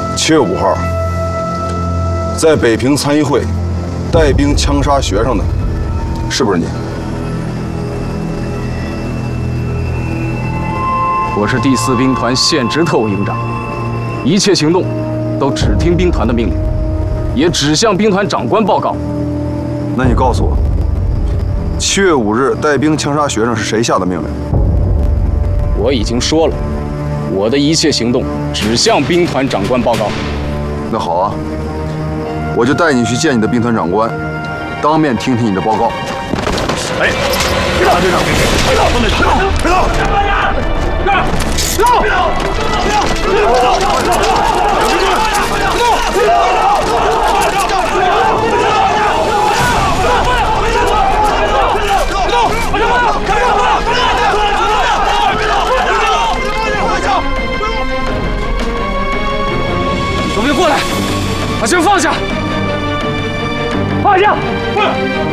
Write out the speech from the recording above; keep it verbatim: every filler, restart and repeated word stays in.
七月五号，在北平参议会带兵枪杀学生的，是不是你？ 我是第四兵团现职特务营长，一切行动都只听兵团的命令，也只向兵团长官报告。 那你告诉我，七月五日带兵枪杀学生是谁下的命令？ 我已经说了，我的一切行动只向兵团长官报告。 那好啊，我就带你去见你的兵团长官，当面听听你的报告。 哎，别打队长！别打！别打！别打！别打！别打！别动！别动！别动！别左兵过来，把枪放下！放下！